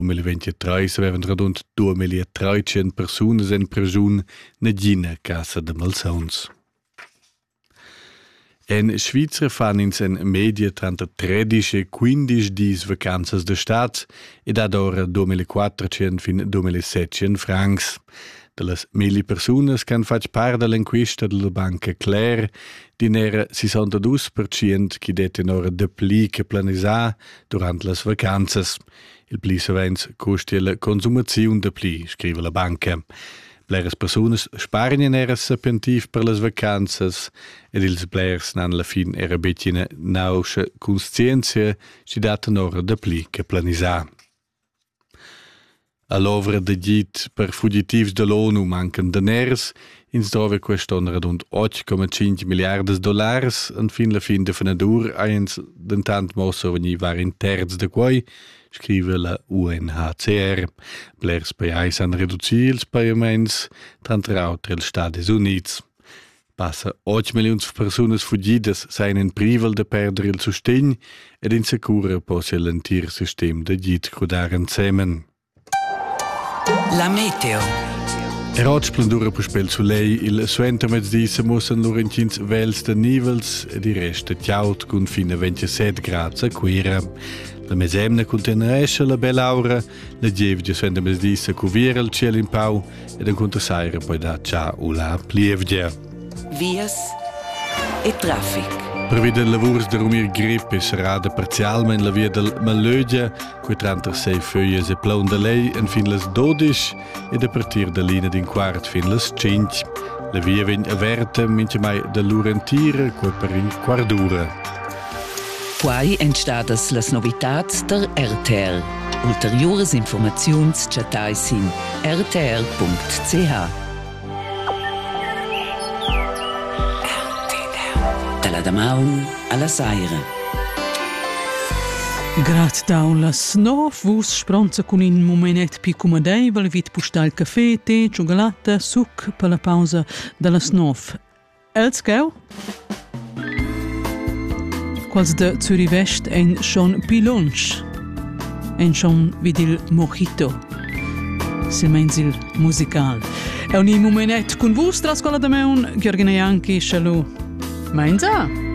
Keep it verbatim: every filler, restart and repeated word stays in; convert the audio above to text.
duemilaventitrei avevan radunt duemilatrecento persunas en prigiun negina casa de Malsons. En Svizra fan ins en media tra tredici e quindici dis vacanzas de stat ed ad ora duemilaquattrocento fin duemilasettecento francs. De las mille persunas che han fatto part dell'enquista della banca Claire, dinera sessantadue per cento chi deten ora de pli che planisà durant las vacanzas. Il pli savens costi la consumazione de pli, scrive la banca. Bleras persunas spargnen era sapientiv per las vacanzas ed ils blers nan la fin era betina nauscia conscienzia si data ora de pli che planisà. All'ovra de git per fugitivs dell'ONU mancan deners, ins dove queston radunt otto komma cinque miliardas dollars, en fin la fin de fenadur ains dentant mosso vegni var in terz de quai, scrive la U N H C R. Blers paiais han reduci ils paiaments tanter autre els Stati Units. Passa otto milions de personas fugidas sain in privel de perder il sustegn ed insecura posse l'entir sistem de git crudar ensemen. La meteo. Erot splendura per spel su lei, il suenter mezz'disa mussan Lorentins vels de nivels ed il resta tiaut con fino a ventisette gradi a quera. La mesemna contiene esce la bella aura, la gievgia suenter mezz'disa cuviera il cielo in pau ed un contrasaira poi da ciao o la plievgia. Vias e traffic. Per via del lavoro de Romir Grip is rada parzialmente la via del Malögia, coi trentasei feuilles e plaun de lei en fin las dodici ed a partir da linea din quart fin las cinque. La via vegn averta mince mai da Lurentira, coi per in quardura. Quai entstadas las novitats der R T R. Ulteriores informaziuns chatai sin r t r punct c h. Da Maun alla Saira. Grat daun las nov, vus spronza con in momenet pi comodevel, vit pustal caffè, tè, cioccolata, suc per la pausa de las nov. Els gau? Quals de Zürich West ein schon pi lunch. Ein schon vidil mojito. Silmenzil musical. E un momenet con vus tra scola da meun, Gheorghine Ianchi, shalom. Meinza?